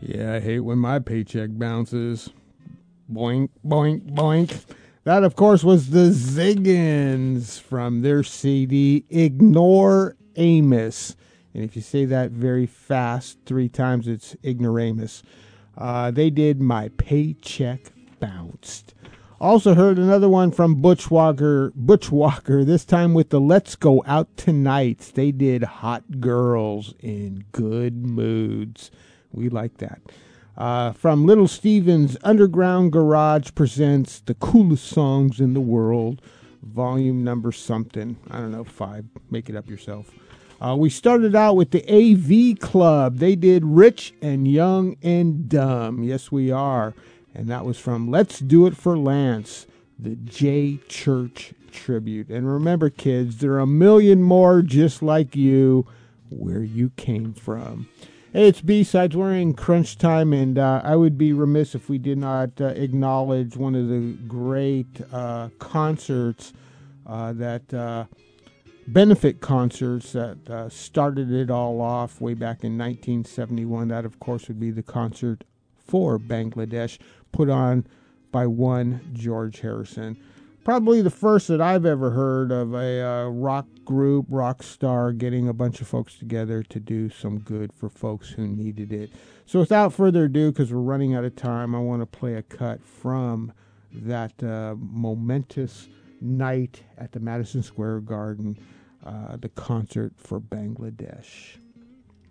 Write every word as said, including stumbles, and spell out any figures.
Yeah, I hate when my paycheck bounces. Boink, boink, boink. That, of course, was the Ziggins from their C D, Ignore Amos. And if you say that very fast, three times, it's Ignoramus. Uh, they did My Paycheck Bounced. Also heard another one from Butch Walker, Butch Walker, this time with the Let's Go Out Tonight. They did Hot Girls in Good Moods. We like that. Uh, from Little Steven's Underground Garage presents The Coolest Songs in the World, volume number something. I don't know, five. Make it up yourself. Uh, we started out with the A V Club. They did Rich and Young and Dumb. Yes, we are. And that was from Let's Do It for Lance, the J Church tribute. And remember, kids, there are a million more just like you where you came from. Hey, it's B-Sides. We're in crunch time, and uh, I would be remiss if we did not uh, acknowledge one of the great uh, concerts uh, that, uh, benefit concerts that uh, started it all off way back in nineteen seventy-one. That, of course, would be the concert for Bangladesh, put on by one George Harrison. Probably the first that I've ever heard of a uh, rock group, rock star, getting a bunch of folks together to do some good for folks who needed it. So without further ado, because we're running out of time, I want to play a cut from that uh, momentous night at the Madison Square Garden, uh, the concert for Bangladesh.